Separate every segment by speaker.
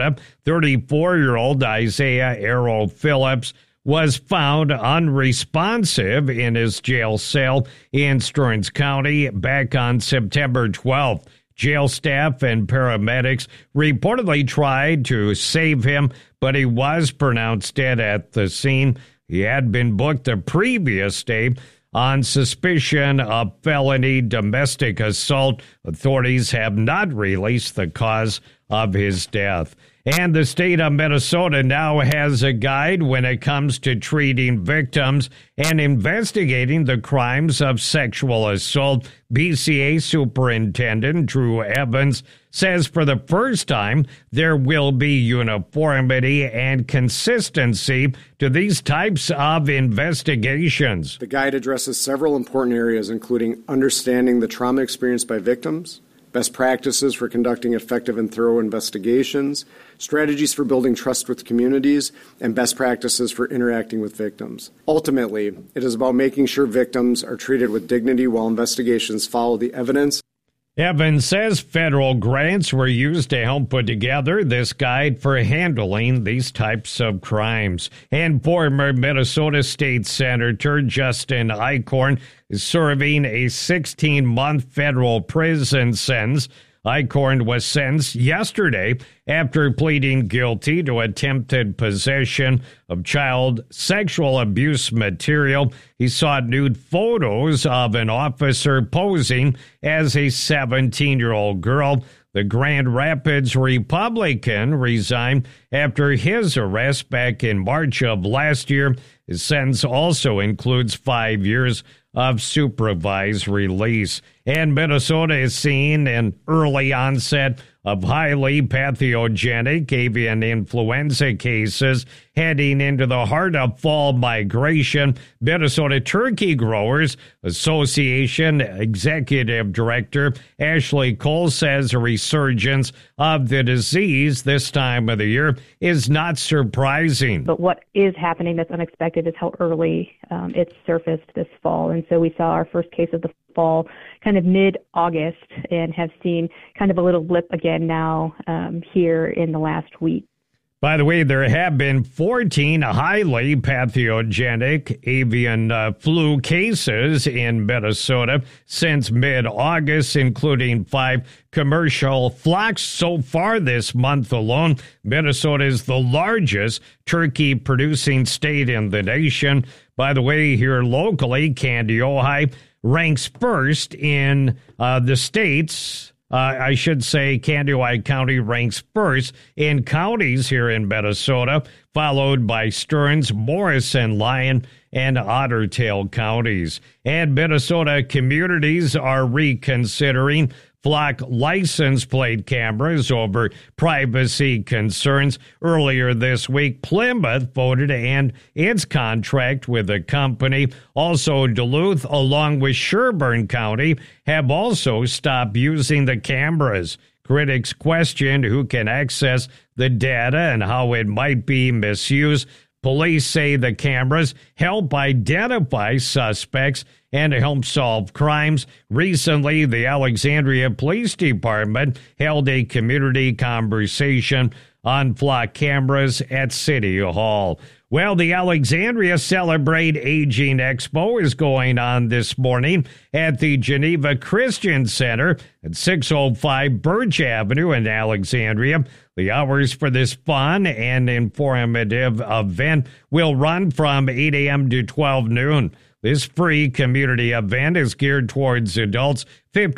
Speaker 1: Minnesota. 34-year-old Isaiah Arrow Phillips was found unresponsive in his jail cell in Stearns County back on September 12th. Jail staff and paramedics reportedly tried to save him, but he was pronounced dead at the scene. He had been booked the previous day on suspicion of felony domestic assault. Authorities have not released the cause of his death. And the state of Minnesota now has a guide when it comes to treating victims and investigating the crimes of sexual assault. BCA Superintendent Drew Evans says for the first time there will be uniformity and consistency to these types of investigations.
Speaker 2: The guide addresses several important areas, including understanding the trauma experienced by victims, best practices for conducting effective and thorough investigations, strategies for building trust with communities, and best practices for interacting with victims. Ultimately, it is about making sure victims are treated with dignity while investigations follow the evidence.
Speaker 1: Evans says federal grants were used to help put together this guide for handling these types of crimes. And former Minnesota State Senator Justin Eichhorn is serving a 16-month federal prison sentence. Eichhorn was sentenced yesterday after pleading guilty to attempted possession of child sexual abuse material. He sought nude photos of an officer posing as a 17-year-old girl. The Grand Rapids Republican resigned after his arrest back in March of last year. His sentence also includes 5 years of supervised release. And Minnesota is seeing an early onset of highly pathogenic avian influenza cases heading into the heart of fall migration. Minnesota Turkey Growers Association Executive Director Ashley Cole says a resurgence of the disease this time of the year is not surprising.
Speaker 3: But what is happening that's unexpected is how early it surfaced this fall. And so we saw our first case of the fall kind of mid-August and have seen kind of a little blip again now here in the last week.
Speaker 1: By the way, there have been 14 highly pathogenic avian flu cases in Minnesota since mid-August, including 5 commercial flocks so far this month alone. Minnesota is the largest turkey-producing state in the nation. By the way, here locally, Candy, Ojai ranks first in the states. I should say Candioi County ranks first in counties here in Minnesota, followed by Stearns, Morrison, Lyon, and Ottertail counties. And Minnesota communities are reconsidering flock license plate cameras over privacy concerns. Earlier this week, Plymouth voted to end its contract with the company. Also, Duluth, along with Sherburne County, have also stopped using the cameras. Critics question who can access the data and how it might be misused. Police say the cameras help identify suspects and help solve crimes. Recently, the Alexandria Police Department held a community conversation on flock cameras at City Hall. Well, the Alexandria Celebrate Aging Expo is going on this morning at the Geneva Christian Center at 605 Birch Avenue in Alexandria. The hours for this fun and informative event will run from 8 a.m. to 12 noon. This free community event is geared towards adults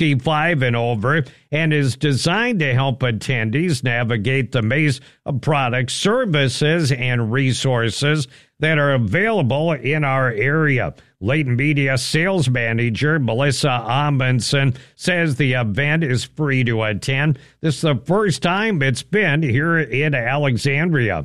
Speaker 1: 55 and over and is designed to help attendees navigate the maze of products, services, and resources that are available in our area. Layton Media sales manager Melissa Amundsen says the event is free to attend. This is the first time it's been here in Alexandria.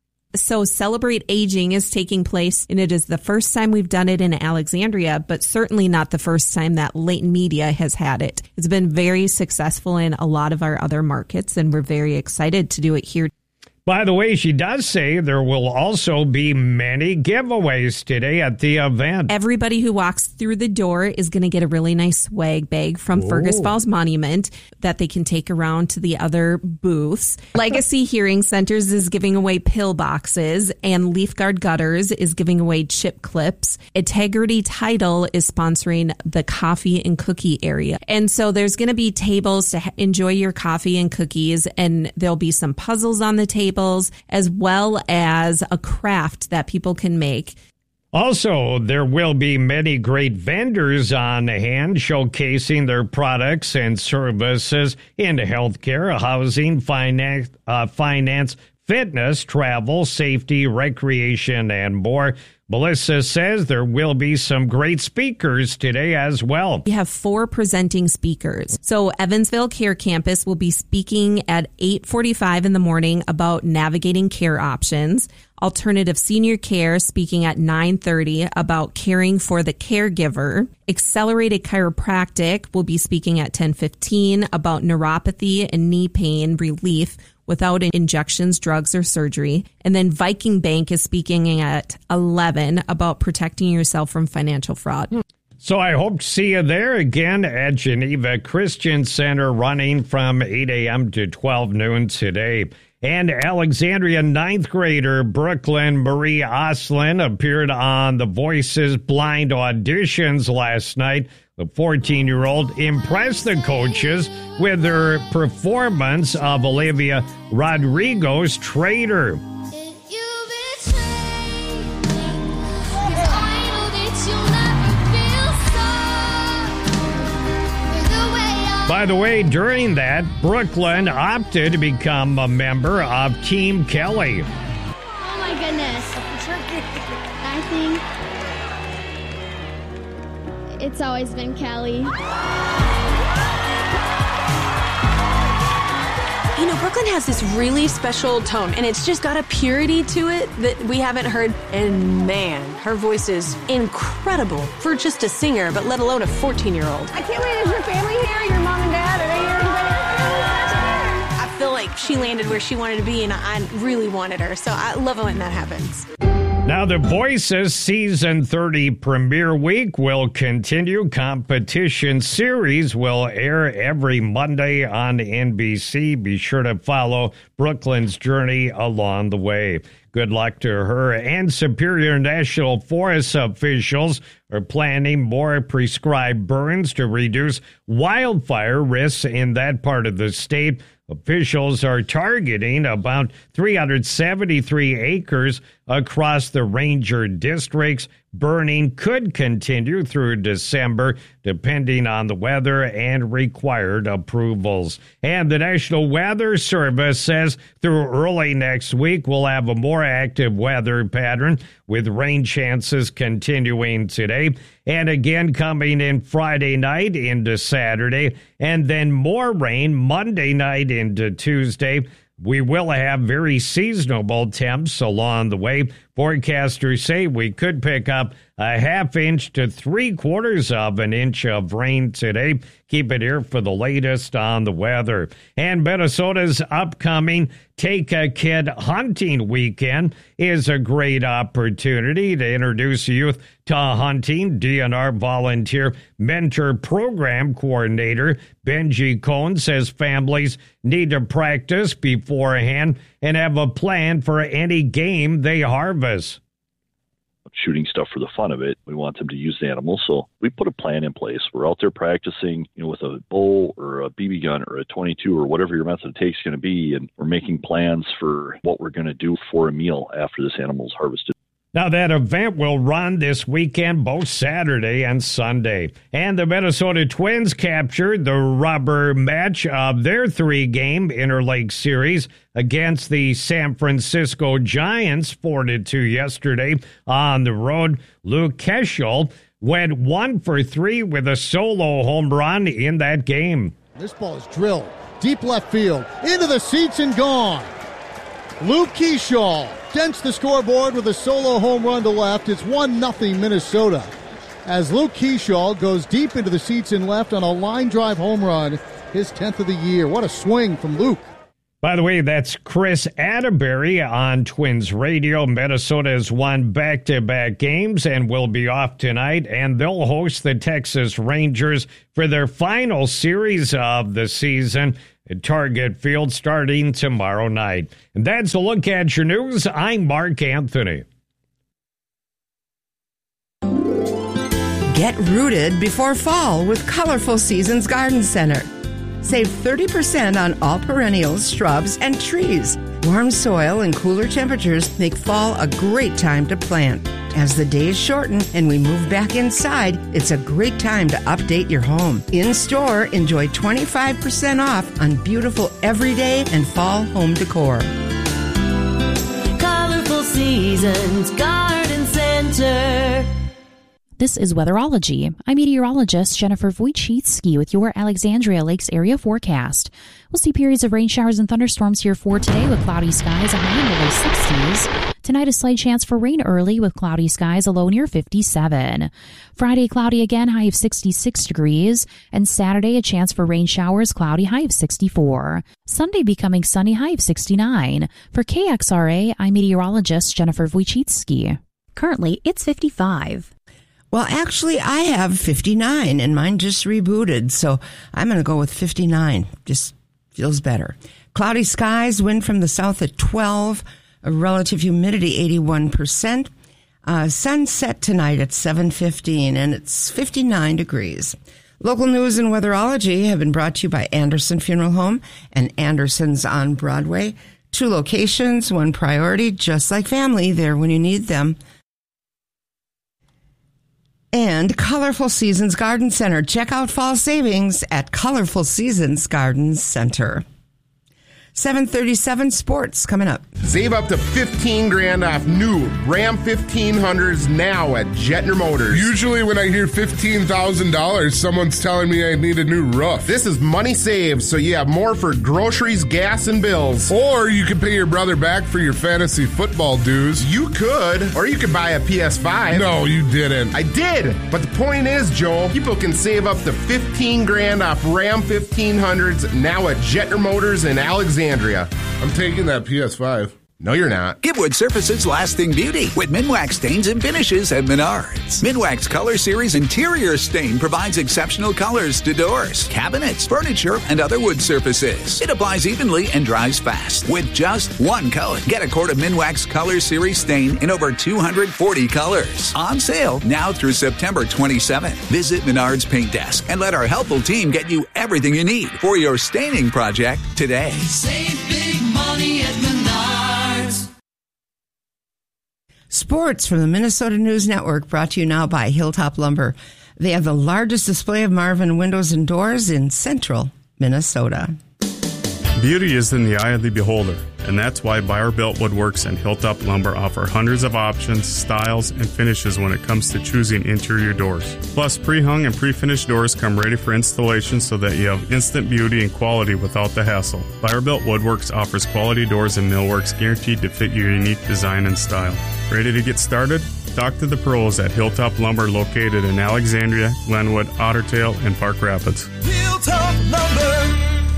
Speaker 4: So Celebrate Aging is taking place, and it is the first time we've done it in Alexandria, but certainly not the first time that Layton Media has had it. It's been very successful in a lot of our other markets, and we're very excited to do it here.
Speaker 1: By the way, she does say there will also be many giveaways today at the event.
Speaker 4: Everybody who walks through the door is going to get a really nice swag bag from Fergus Falls Monument that they can take around to the other booths. Legacy Hearing Centers is giving away pill boxes, and Leaf Guard Gutters is giving away chip clips. Integrity Title is sponsoring the coffee and cookie area. And so there's going to be tables to enjoy your coffee and cookies, and there'll be some puzzles on the table, as well as a craft that people can make.
Speaker 1: Also, there will be many great vendors on hand showcasing their products and services in healthcare, housing, finance, fitness, travel, safety, recreation, and more. Melissa says there will be some great speakers today as well.
Speaker 4: We have 4 presenting speakers. So Evansville Care Campus will be speaking at 8:45 in the morning about navigating care options. Alternative Senior Care speaking at 9:30 about caring for the caregiver. Accelerated Chiropractic will be speaking at 10:15 about neuropathy and knee pain relief without injections, drugs, or surgery. And then Viking Bank is speaking at 11 about protecting yourself from financial fraud.
Speaker 1: So I hope to see you there again at Geneva Christian Center, running from 8 a.m. to 12 noon today. And Alexandria 9th grader Brooklyn Marie Oslin appeared on The Voice's blind auditions last night. The 14-year-old impressed the coaches with her performance of Olivia Rodrigo's Traitor. By the way, during that, Brooklyn opted to become a member of Team Kelly.
Speaker 5: Oh my goodness. I think it's always been Kelly.
Speaker 6: You know, Brooklyn has this really special tone, and it's just got a purity to it that we haven't heard. And man, her voice is incredible for just a singer, but let alone a 14-year-old.
Speaker 7: I can't wait. Is your family here? Your mom and dad? Are they here?
Speaker 6: I feel like she landed where she wanted to be, and I really wanted her. So I love it when that happens.
Speaker 1: Now, The Voices Season 30 premiere week will continue. Competition series will air every Monday on NBC. Be sure to follow Brooklyn's journey along the way. Good luck to her. And Superior National Forest officials are planning more prescribed burns to reduce wildfire risks in that part of the state. Officials are targeting about 373 acres across the ranger districts. Burning could continue through December, depending on the weather and required approvals. And the National Weather Service says through early next week, we'll have a more active weather pattern with rain chances continuing today and again coming in Friday night into Saturday, and then more rain Monday night into Tuesday. We will have very seasonable temps along the way. Forecasters say we could pick up a half inch to 3/4 of an inch of rain today. Keep it here for the latest on the weather. And Minnesota's upcoming Take a Kid Hunting Weekend is a great opportunity to introduce youth to hunting. DNR Volunteer Mentor Program Coordinator Benji Cohn says families need to practice beforehand and have a plan for any game they harvest.
Speaker 8: Shooting stuff for the fun of it. We want them to use the animals, so we put a plan in place. We're out there practicing, with a bow or a BB gun or a 22 or whatever your method of take is going to be, and we're making plans for what we're going to do for a meal after this animal's harvested.
Speaker 1: Now, that event will run this weekend, both Saturday and Sunday. And the Minnesota Twins captured the rubber match of their 3-game Interlake Series against the San Francisco Giants, 4-2 yesterday on the road. Luke Keschel went 1 for 3 with a solo home run in that game.
Speaker 9: This ball is drilled deep left field, into the seats and gone. Luke Keschel dents the scoreboard with a solo home run to left. It's 1-0 Minnesota as Luke Keschel goes deep into the seats and left on a line drive home run, his 10th of the year. What a swing from Luke.
Speaker 1: By the way, that's Chris Atterbury on Twins Radio. Minnesota has won back-to-back games and will be off tonight, and they'll host the Texas Rangers for their final series of the season at Target Field starting tomorrow night. And that's a look at your news. I'm Mark Anthony.
Speaker 10: Get rooted before fall with Colorful Seasons Garden Center. Save 30% on all perennials, shrubs, and trees. Warm soil and cooler temperatures make fall a great time to plant. As the days shorten and we move back inside, it's a great time to update your home. In-store, enjoy 25% off on beautiful everyday and fall home decor.
Speaker 11: Colorful Seasons Garden Center.
Speaker 12: This is Weatherology. I'm meteorologist Jennifer Wojcicki with your Alexandria Lakes area forecast. We'll see periods of rain showers and thunderstorms here for today with cloudy skies, a high in the low 60s. Tonight, a slight chance for rain early with cloudy skies, a low near 57. Friday, cloudy again, high of 66 degrees. And Saturday, a chance for rain showers, cloudy, high of 64. Sunday, becoming sunny, high of 69. For KXRA, I'm meteorologist Jennifer Wojcicki.
Speaker 13: Currently, it's 55.
Speaker 10: Well, actually, I have 59, and mine just rebooted, so I'm going to go with 59. Just feels better. Cloudy skies, wind from the south at 12, a relative humidity 81%. Sunset tonight at 7:15, and it's 59 degrees. Local news and weatherology have been brought to you by Anderson Funeral Home and Anderson's on Broadway. 2 locations, 1 priority, just like family, there when you need them. And Colorful Seasons Garden Center. Check out fall savings at Colorful Seasons Garden Center. 7:37 sports coming up.
Speaker 14: Save up to $15,000 off new Ram 1500s now at Jetner Motors.
Speaker 15: Usually when I hear $15,000, someone's telling me I need a new roof.
Speaker 14: This is money saved, so you have more for groceries, gas, and bills.
Speaker 15: Or you could pay your brother back for your fantasy football dues.
Speaker 14: You could, or you could buy a PS5.
Speaker 15: No, you didn't.
Speaker 14: I did, but the point is, Joel, people can save up to $15,000 off Ram 1500s now at Jetner Motors in Alexandria.
Speaker 15: I'm taking that PS5.
Speaker 14: No, you're not.
Speaker 16: Give wood surfaces lasting beauty with Minwax stains and finishes at Menards. Minwax Color Series Interior Stain provides exceptional colors to doors, cabinets, furniture, and other wood surfaces. It applies evenly and dries fast with just 1 coat. Get a quart of Minwax Color Series Stain in over 240 colors. On sale now through September 27th. Visit Menards Paint Desk and let our helpful team get you everything you need for your staining project today.
Speaker 11: Save big money at Menards.
Speaker 10: Sports from the Minnesota News Network, brought to you now by Hilltop Lumber. They have the largest display of Marvin windows and doors in central Minnesota.
Speaker 17: Beauty is in the eye of the beholder, and that's why Buyer Built Woodworks and Hilltop Lumber offer hundreds of options, styles, and finishes when it comes to choosing interior doors. Plus, pre-hung and pre-finished doors come ready for installation so that you have instant beauty and quality without the hassle. Buyer Built Woodworks offers quality doors and millworks guaranteed to fit your unique design and style. Ready to get started? Talk to the pros at Hilltop Lumber, located in Alexandria, Glenwood, Otter Tail, and Park Rapids.
Speaker 11: Hilltop Lumber.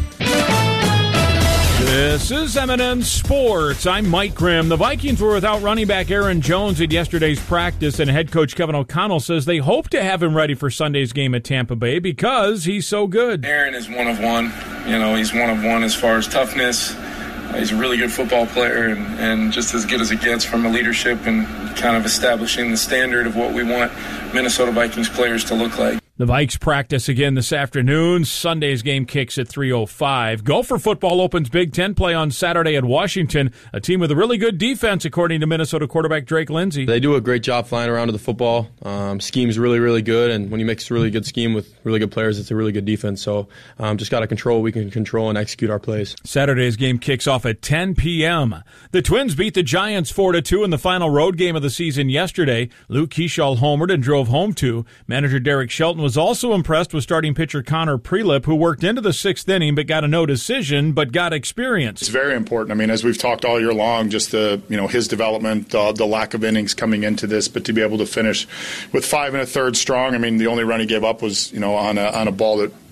Speaker 18: This is M&M Sports. I'm Mike Grimm. The Vikings were without running back Aaron Jones at yesterday's practice, and head coach Kevin O'Connell says they hope to have him ready for Sunday's game at Tampa Bay because he's so good.
Speaker 19: Aaron is one of one. You know, he's one of one as far as toughness. He's a really good football player and just as good as it gets from a leadership and kind of establishing the standard of what we want Minnesota Vikings players to look like.
Speaker 18: The Vikes practice again this afternoon. Sunday's game kicks at 3:05. Gopher football opens Big Ten play on Saturday at Washington, a team with a really good defense, according to Minnesota quarterback Drake Lindsey.
Speaker 20: They do a great job flying around to the football. Scheme's really, really good, and when you mix a really good scheme with really good players, it's a really good defense. So just got to control what we can control and execute our plays.
Speaker 18: Saturday's game kicks off at 10 p.m. The Twins beat the Giants 4-2 in the final road game of the season yesterday. Luke Keeschall homered and drove home 2. Manager Derek Shelton was also impressed with starting pitcher Connor Prelip, who worked into the 6th inning but got a no decision, but got experience.
Speaker 21: It's very important. I mean, as we've talked all year long, just his development, the lack of innings coming into this, but to be able to finish with 5 1/3 strong. I mean, the only run he gave up was on a ball that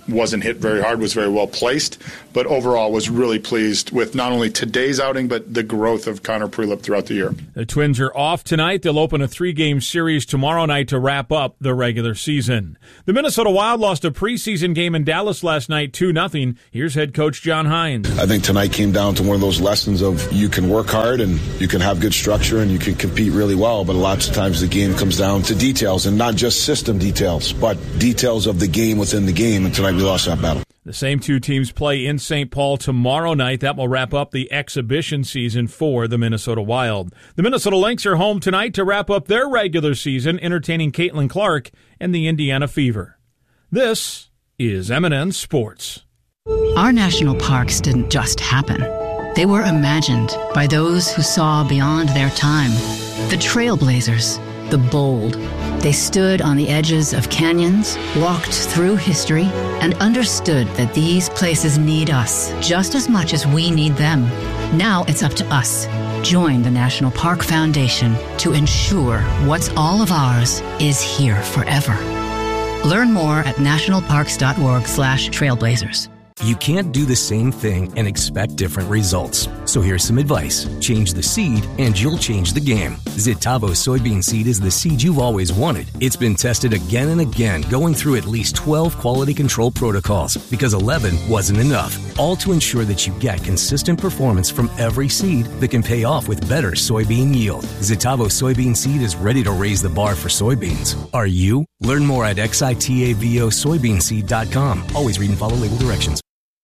Speaker 21: wasn't hit very hard, was very well placed, but overall was really pleased with not only today's outing, but the growth of Connor Prelip throughout the year.
Speaker 18: The Twins are off tonight. They'll open a 3-game series tomorrow night to wrap up the regular season. The Minnesota Wild lost a preseason game in Dallas last night 2-0. Here's head coach John Hines.
Speaker 2: I think tonight came down to one of those lessons of you can work hard and you can have good structure and you can compete really well, but lots of times the game comes down to details, and not just system details, but details of the game within the game, and tonight we lost that battle.
Speaker 18: The same two teams play in St. Paul tomorrow night. That will wrap up the exhibition season for the Minnesota Wild. The Minnesota Lynx are home tonight to wrap up their regular season, entertaining Caitlin Clark and the Indiana Fever. This is M&N Sports.
Speaker 22: Our national parks didn't just happen. They were imagined by those who saw beyond their time. The trailblazers, the bold. They stood on the edges of canyons, walked through history, and understood that these places need us just as much as we need them. Now it's up to us. Join the National Park Foundation to ensure what's all of ours is here forever. Learn more at nationalparks.org/trailblazers.
Speaker 23: You can't do the same thing and expect different results. So here's some advice. Change the seed and you'll change the game. Zitavo soybean seed is the seed you've always wanted. It's been tested again and again, going through at least 12 quality control protocols because 11 wasn't enough. All to ensure that you get consistent performance from every seed that can pay off with better soybean yield. Zitavo soybean seed is ready to raise the bar for soybeans. Are you? Learn more at xitavosoybeanseed.com. Always read and follow label directions.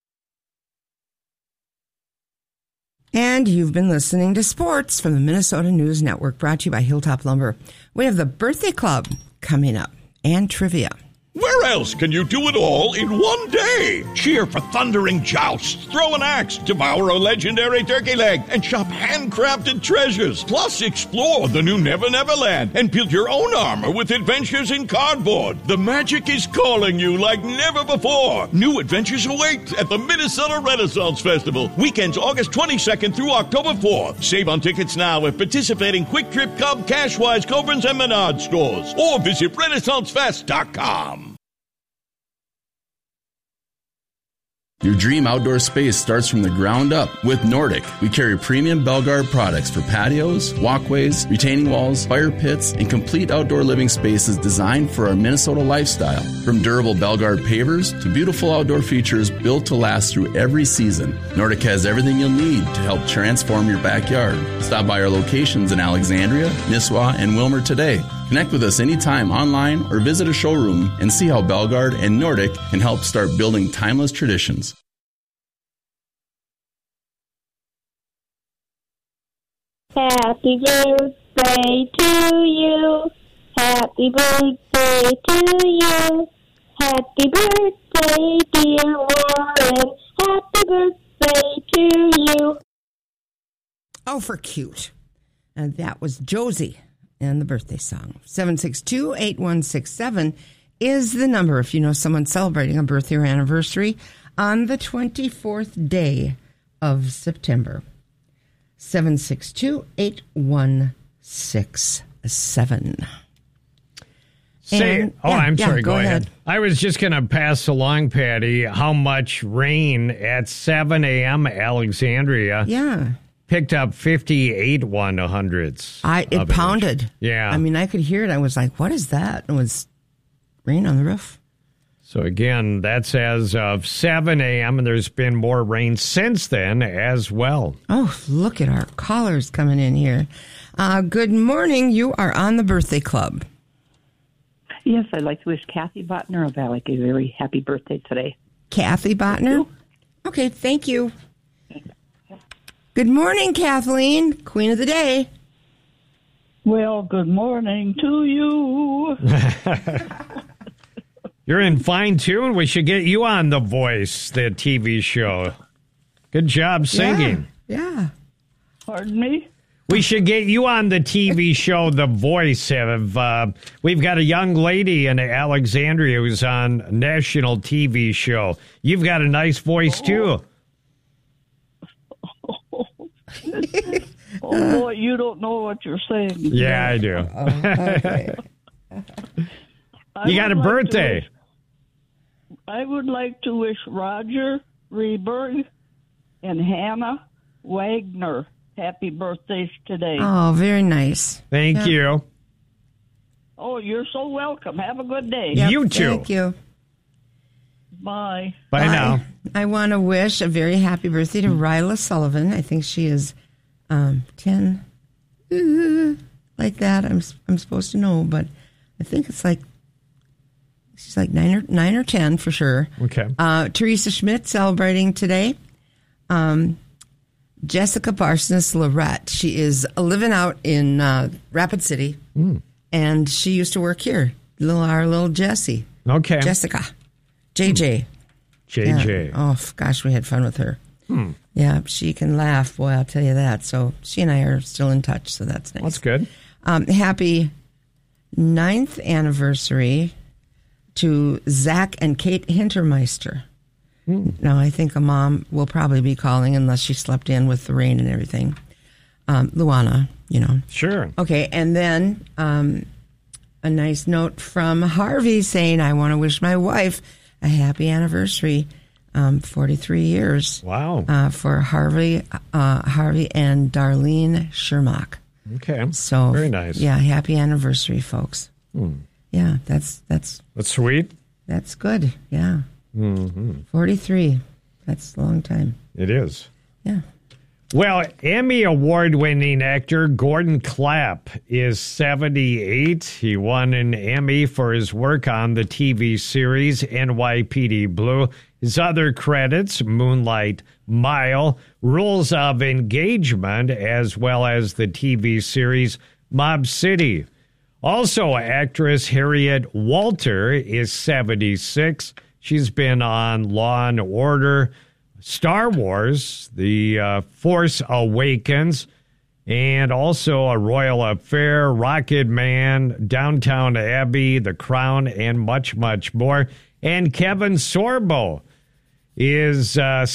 Speaker 10: And you've been listening to sports from the Minnesota News Network, brought to you by Hilltop Lumber. We have the birthday club coming up and trivia.
Speaker 24: Where else can you do it all in one day? Cheer for thundering jousts, throw an axe, devour a legendary turkey leg, and shop handcrafted treasures. Plus, explore the new Never Never Land and build your own armor with adventures in cardboard. The magic is calling you like never before. New adventures await at the Minnesota Renaissance Festival. Weekends August 22nd through October 4th. Save on tickets now at participating Quick Trip, Cub, Cashwise, Cobrins, and Menard stores. Or visit RenaissanceFest.com.
Speaker 25: Your dream outdoor space starts from the ground up with Nordic. We carry premium Belgard products for patios, walkways, retaining walls, fire pits, and complete outdoor living spaces designed for our Minnesota lifestyle. From durable Belgard pavers to beautiful outdoor features built to last through every season, Nordic has everything you'll need to help transform your backyard. Stop by our locations in Alexandria, Nisswa, and Wilmer today. Connect with us anytime online or visit a showroom and see how Belgard and Nordic can help start building timeless traditions.
Speaker 26: Happy birthday to you. Happy birthday to you. Happy birthday, dear Warren. Happy birthday to you.
Speaker 10: Oh, for cute. And that was Josie and the birthday song. 762-8167 is the number if you know someone celebrating a birthday or anniversary on the 24th day of September. 762-8167.
Speaker 1: I'm sorry. Go ahead. I was just going to pass along, Patty, how much rain at 7 a.m. Alexandria.
Speaker 10: Yeah.
Speaker 1: Picked up 58 1/100ths.
Speaker 10: It pounded.
Speaker 1: Yeah.
Speaker 10: I mean, I could hear it. I was like, what is that? It was rain on the roof.
Speaker 1: So again, that's as of 7 a.m., and there's been more rain since then as well.
Speaker 10: Oh, look at our callers coming in here. Good morning. You are on the birthday club.
Speaker 27: Yes, I'd like to wish Kathy Botner of Alec a very happy birthday today.
Speaker 10: Kathy Botner? Okay, thank you. Good morning, Kathleen, Queen of the Day.
Speaker 27: Well, good morning to you.
Speaker 1: You're in fine tune. We should get you on The Voice, the TV show. Good job singing.
Speaker 10: Yeah.
Speaker 27: Pardon me?
Speaker 1: We should get you on the TV show The Voice. We've got a young lady in Alexandria who's on a national TV show. You've got a nice voice, too.
Speaker 27: Oh, boy, you don't know what you're saying.
Speaker 1: Yeah, I do.
Speaker 10: Okay.
Speaker 1: You got a birthday.
Speaker 3: I would like to wish Roger Reberg and Hannah Wagner happy birthdays today.
Speaker 10: Oh, very nice.
Speaker 1: Thank you.
Speaker 3: Oh, you're so welcome. Have a good day.
Speaker 10: Yep,
Speaker 1: You too.
Speaker 10: Thank you.
Speaker 3: Bye.
Speaker 1: Bye now.
Speaker 10: I want to wish a very happy birthday to Ryla Sullivan. I think she is 10. Like that. I'm supposed to know, but I think it's like she's like 9 or 10 for sure.
Speaker 1: Okay.
Speaker 10: Teresa Schmidt celebrating today. Jessica Parsons Lorette. She is living out in Rapid City, and she used to work here. Our little Jessie.
Speaker 1: Okay.
Speaker 10: Jessica. JJ.
Speaker 1: JJ.
Speaker 10: Yeah. Oh, gosh, we had fun with her. Yeah, she can laugh. Boy, I'll tell you that. So she and I are still in touch, so that's nice.
Speaker 1: That's good.
Speaker 10: Happy 9th anniversary to Zach and Kate Hintermeister. Now, I think a mom will probably be calling unless she slept in with the rain and everything. Luana, you know.
Speaker 1: Sure.
Speaker 10: Okay, and then a nice note from Harvey saying, I want to wish my wife a happy anniversary, 43 years.
Speaker 1: Wow.
Speaker 10: For Harvey and Darlene Shermock.
Speaker 1: Okay.
Speaker 10: So
Speaker 1: very nice.
Speaker 10: Yeah, happy anniversary, folks. Yeah, that's
Speaker 1: sweet.
Speaker 10: That's good. Yeah.
Speaker 1: 43.
Speaker 10: 43. That's a long time.
Speaker 1: It is.
Speaker 10: Yeah.
Speaker 1: Well, Emmy award-winning actor Gordon Clapp is 78. He won an Emmy for his work on the TV series NYPD Blue. His other credits, Moonlight Mile, Rules of Engagement, as well as the TV series Mob City. Also, actress Harriet Walter is 76. She's been on Law & Order, Star Wars, The Force Awakens, and also A Royal Affair, Rocket Man, Downtown Abbey, The Crown, and much, much more. And Kevin Sorbo is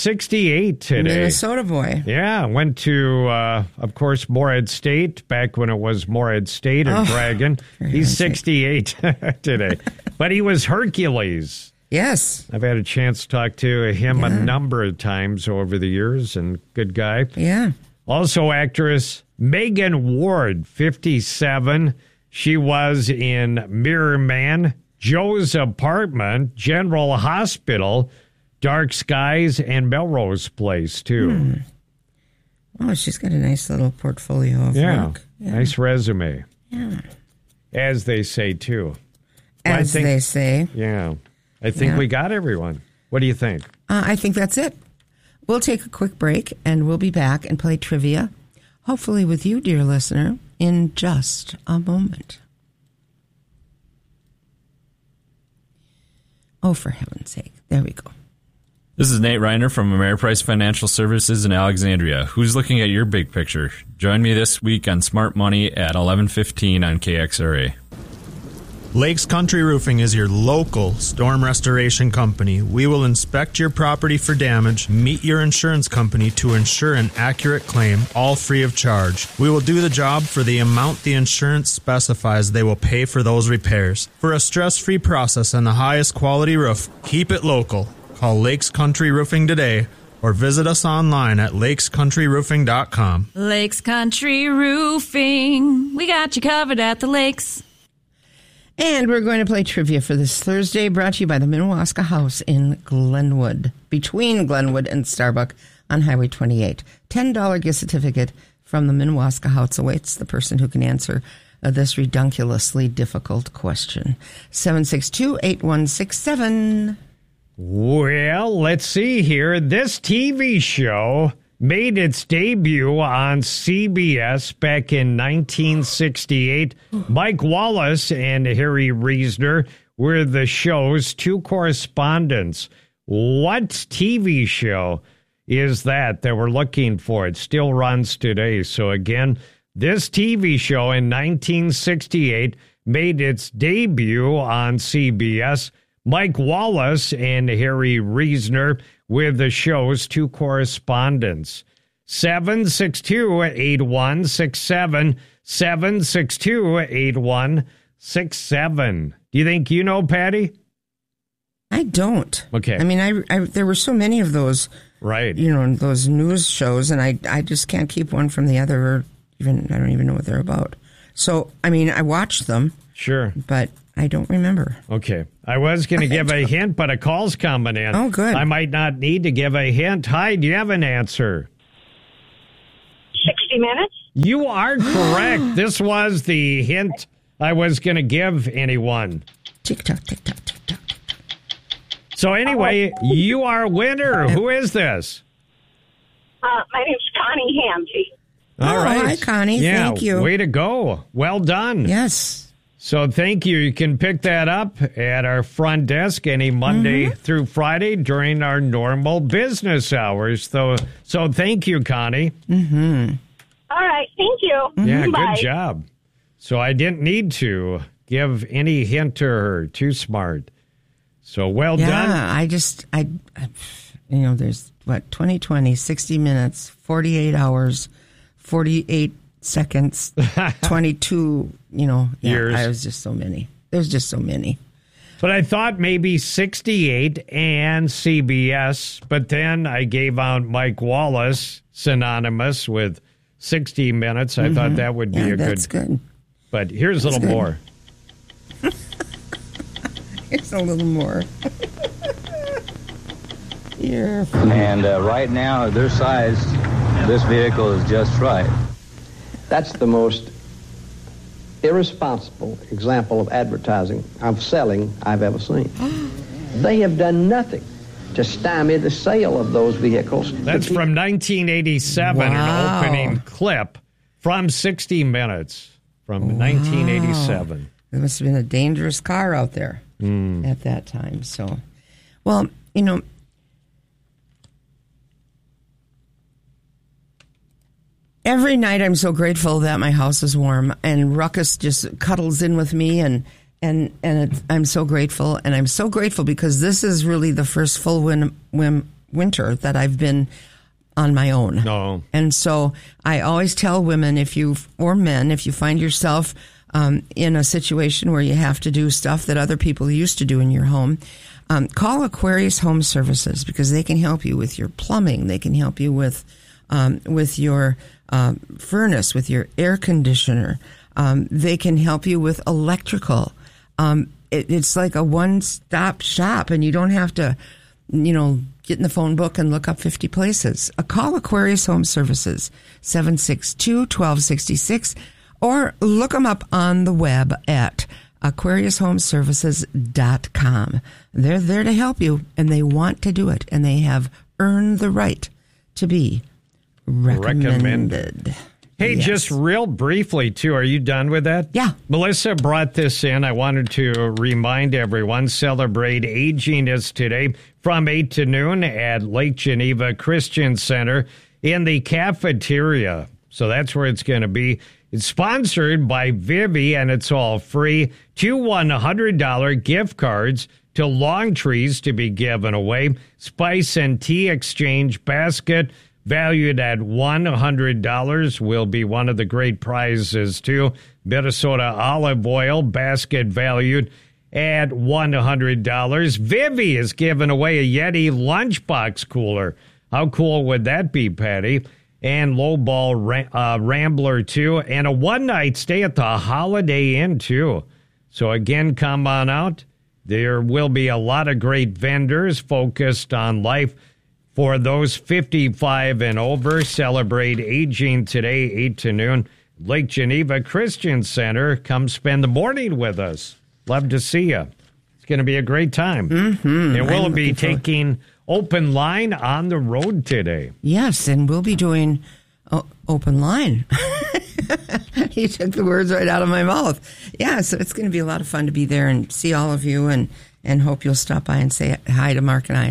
Speaker 1: 68 today.
Speaker 10: Minnesota boy.
Speaker 1: Yeah, went to, of course, Morehead State, back when it was Morehead State and Dragon. He's 68 today. But he was Hercules.
Speaker 10: Yes.
Speaker 1: I've had a chance to talk to him a number of times over the years, and good guy.
Speaker 10: Yeah.
Speaker 1: Also, actress Megan Ward, 57. She was in Mirror Man, Joe's Apartment, General Hospital, Dark Skies, and Melrose Place, too.
Speaker 10: Oh, she's got a nice little portfolio of work. Yeah.
Speaker 1: Nice resume.
Speaker 10: Yeah.
Speaker 1: As they say, too.
Speaker 10: As they say.
Speaker 1: Yeah. I think we got everyone. What do you think?
Speaker 10: I think that's it. We'll take a quick break, and we'll be back and play trivia, hopefully with you, dear listener, in just a moment. Oh, for heaven's sake. There we go.
Speaker 4: This is Nate Reiner from Ameriprise Financial Services in Alexandria. Who's looking at your big picture? Join me this week on Smart Money at 11:15 on KXRA.
Speaker 5: Lakes Country Roofing is your local storm restoration company. We will inspect your property for damage, meet your insurance company to ensure an accurate claim, all free of charge. We will do the job for the amount the insurance specifies they will pay for those repairs. For a stress-free process and the highest quality roof, keep it local. Call Lakes Country Roofing today or visit us online at lakescountryroofing.com.
Speaker 6: Lakes Country Roofing. We got you covered at the lakes.
Speaker 10: And we're going to play trivia for this Thursday, brought to you by the Minnewaska House in Glenwood, between Glenwood and Starbuck on Highway 28. $10 gift certificate from the Minnewaska House awaits the person who can answer this redunculously difficult question. 762-8167.
Speaker 1: Well, let's see here. This TV show made its debut on CBS back in 1968. Mike Wallace and Harry Reasoner were the show's two correspondents. What TV show is that we're looking for? It still runs today. So again, this TV show in 1968 made its debut on CBS. Mike Wallace and Harry Reasoner with the show's two correspondents. 762-8167, 762-8167. Do you think you know, Patty?
Speaker 10: I don't.
Speaker 1: Okay.
Speaker 10: I mean, I there were so many of those,
Speaker 1: right?
Speaker 10: Those news shows, and I just can't keep one from the other. Or I don't even know what they're about. So, I mean, I watched them.
Speaker 1: Sure.
Speaker 10: But I don't remember.
Speaker 1: Okay. I was going to give a hint, but a call's coming in.
Speaker 10: Oh, good.
Speaker 1: I might not need to give a hint. Hi, do you have an answer?
Speaker 7: 60 Minutes?
Speaker 1: You are correct. This was the hint I was going to give anyone.
Speaker 10: Tick-tock, tick-tock, tick-tock.
Speaker 1: So anyway, you are a winner. Who is this?
Speaker 7: My name's Connie Hamsey.
Speaker 1: All right.
Speaker 10: Hi, Connie.
Speaker 1: Yeah,
Speaker 10: Thank you.
Speaker 1: Way to go. Well done.
Speaker 10: Yes.
Speaker 1: So thank you. You can pick that up at our front desk any Monday through Friday during our normal business hours. So thank you, Connie.
Speaker 10: Mm-hmm.
Speaker 7: All right. Thank you.
Speaker 1: Yeah,
Speaker 7: Bye.
Speaker 1: good job. So I didn't need to give any hint to her. Too smart. So well done.
Speaker 10: Yeah, there's 2020, 60 minutes, 48 hours, 48 seconds, 22,
Speaker 1: years.
Speaker 10: I was just so many. There's just so many.
Speaker 1: But I thought maybe 68 and CBS, but then I gave out Mike Wallace, synonymous with 60 Minutes. I thought that would be a
Speaker 10: that's good.
Speaker 1: But here's a little more.
Speaker 10: Here's a little more. Here.
Speaker 8: And right now, their size, this vehicle is just right.
Speaker 9: That's the most irresponsible example of advertising, of selling, I've ever seen. They have done nothing to stymie the sale of those vehicles.
Speaker 1: That's from 1987, an opening clip from 60 Minutes from 1987.
Speaker 10: It must have been a dangerous car out there at that time. So, well, every night I'm so grateful that my house is warm, and Ruckus just cuddles in with me, and I'm so grateful, and I'm so grateful because this is really the first full winter that I've been on my own.
Speaker 1: No.
Speaker 10: And so I always tell women, or men, if you find yourself in a situation where you have to do stuff that other people used to do in your home, call Aquarius Home Services, because they can help you with your plumbing. They can help you with your furnace, with your air conditioner. They can help you with electrical. It's like a one-stop shop, and you don't have to, get in the phone book and look up 50 places. Call Aquarius Home Services, 762-1266, or look them up on the web at AquariusHomeservices.com. They're there to help you, and they want to do it, and they have earned the right to be recommended.
Speaker 1: Hey, just real briefly, too, are you done with that?
Speaker 10: Yeah.
Speaker 1: Melissa brought this in. I wanted to remind everyone, Celebrate Aging is today from 8 to noon at Lake Geneva Christian Center in the cafeteria. So that's where it's going to be. It's sponsored by Vivi, and it's all free. 2 $100 gift cards to Long Trees to be given away. Spice and tea exchange basket valued at $100 will be one of the great prizes, too. Minnesota olive oil basket valued at $100. Vivi is giving away a Yeti lunchbox cooler. How cool would that be, Patty? And Lowball Rambler, too. And a one-night stay at the Holiday Inn, too. So, again, come on out. There will be a lot of great vendors focused on life for those 55 and over. Celebrate Aging today, 8 to noon. Lake Geneva Christian Center. Come spend the morning with us. Love to see you. It's going to be a great time.
Speaker 10: Mm-hmm.
Speaker 1: And we'll be taking open line on the road today.
Speaker 10: Yes, and we'll be doing open line. You took the words right out of my mouth. Yeah, so it's going to be a lot of fun to be there and see all of you, and hope you'll stop by and say hi to Mark and I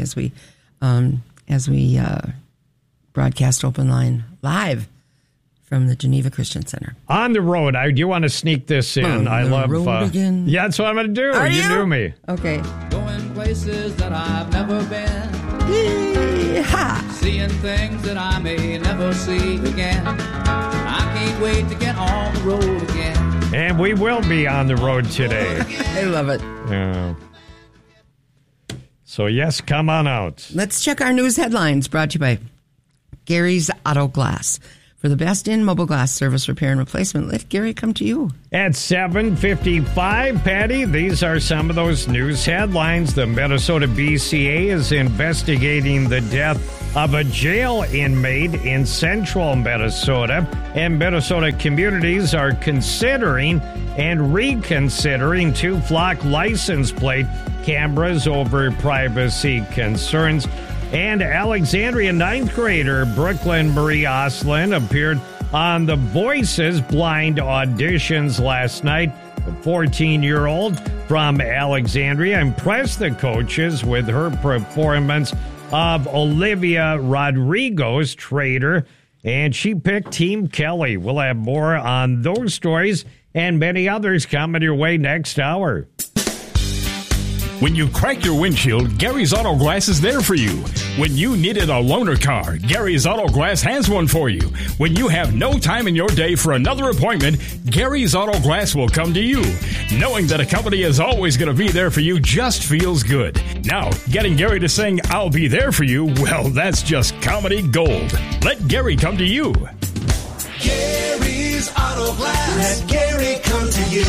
Speaker 10: as we broadcast open line live from the Geneva Christian Center.
Speaker 1: On the road, I do want to sneak this in. I love.
Speaker 10: Again.
Speaker 1: Yeah, that's what I'm going to do.
Speaker 10: Are
Speaker 1: you knew me.
Speaker 10: Okay.
Speaker 11: Going places that I've never been.
Speaker 10: Yee-haw.
Speaker 11: Seeing things that I may never see again. I can't wait to get on the road again.
Speaker 1: And we will be on the road today.
Speaker 10: I love it.
Speaker 1: So, yes, come on out.
Speaker 10: Let's check our news headlines, brought to you by Gary's Auto Glass. For the best in mobile glass service repair and replacement, let Gary come to you.
Speaker 1: At 7:55, Patty, these are some of those news headlines. The Minnesota BCA is investigating the death of a jail inmate in central Minnesota, and Minnesota communities are considering and reconsidering 2 flock license plate cameras over privacy concerns. And Alexandria 9th grader Brooklyn Marie Oslin appeared on the Voices blind auditions last night. The 14-year-old from Alexandria impressed the coaches with her performance of Olivia Rodrigo's Traitor, and she picked Team Kelly. We'll have more on those stories and many others coming your way next hour.
Speaker 12: When you crack your windshield, Gary's Auto Glass is there for you. When you needed a loaner car, Gary's Auto Glass has one for you. When you have no time in your day for another appointment, Gary's Auto Glass will come to you. Knowing that a company is always going to be there for you just feels good. Now, getting Gary to sing, "I'll be there for you," well, that's just comedy gold. Let Gary come to you.
Speaker 13: Gary's Auto Glass. Let Gary come to you.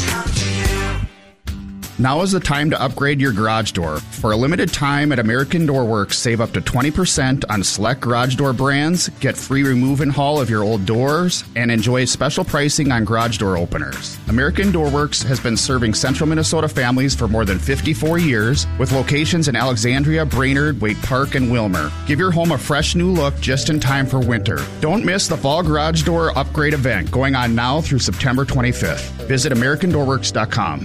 Speaker 14: Now is the time to upgrade your garage door. For a limited time at American Door Works, save up to 20% on select garage door brands, get free remove and haul of your old doors, and enjoy special pricing on garage door openers. American Door Works has been serving central Minnesota families for more than 54 years, with locations in Alexandria, Brainerd, Wake Park, and Wilmer. Give your home a fresh new look just in time for winter. Don't miss the Fall Garage Door Upgrade event going on now through September 25th. Visit AmericanDoorWorks.com.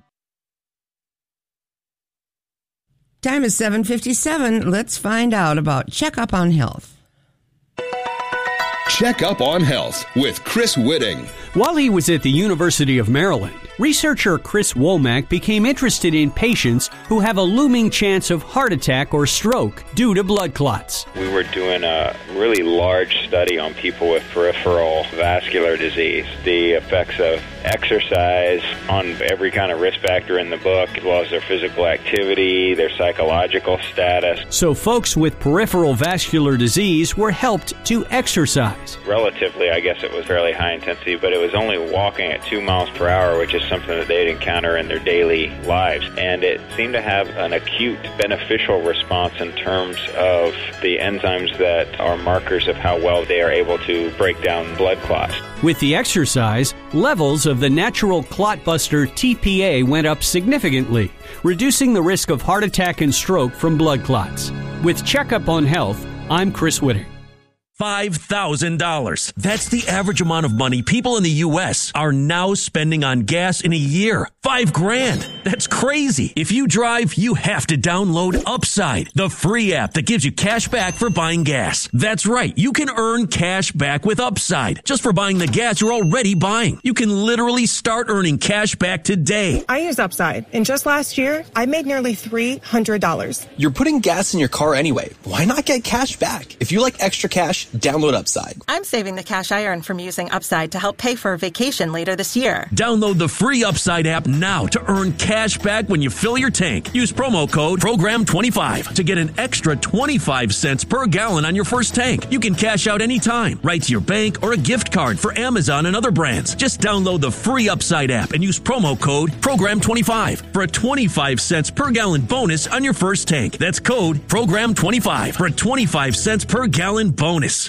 Speaker 10: Time is 7:57. Let's find out about Check Up on Health.
Speaker 15: Check Up on Health with Chris Whitting.
Speaker 16: While he was at the University of Maryland, researcher Chris Womack became interested in patients who have a looming chance of heart attack or stroke due to blood clots.
Speaker 17: We were doing a really large study on people with peripheral vascular disease, the effects of exercise on every kind of risk factor in the book, as well as their physical activity, their psychological status.
Speaker 16: So folks with peripheral vascular disease were helped to exercise.
Speaker 17: Relatively, I guess it was fairly high intensity, but it was only walking at 2 miles per hour, which is something that they'd encounter in their daily lives. And it seemed to have an acute beneficial response in terms of the enzymes that are markers of how well they are able to break down blood clots.
Speaker 16: With the exercise, levels of the natural clot buster TPA went up significantly, reducing the risk of heart attack and stroke from blood clots. With Checkup on Health, I'm Chris Whitting.
Speaker 19: $5,000. That's the average amount of money people in the U.S. are now spending on gas in a year. $5,000. That's crazy. If you drive, you have to download Upside, the free app that gives you cash back for buying gas. That's right. You can earn cash back with Upside just for buying the gas you're already buying. You can literally start earning cash back today.
Speaker 28: I use Upside, and just last year, I made nearly $300.
Speaker 29: You're putting gas in your car anyway. Why not get cash back? If you like extra cash, download Upside.
Speaker 30: I'm saving the cash I earn from using Upside to help pay for a vacation later this year.
Speaker 19: Download the free Upside app now to earn cash back when you fill your tank. Use promo code PROGRAM25 to get an extra 25 cents per gallon on your first tank. You can cash out anytime, right to your bank or a gift card for Amazon and other brands. Just download the free Upside app and use promo code PROGRAM25 for a 25 cents per gallon bonus on your first tank. That's code PROGRAM25 for a 25 cents per gallon bonus.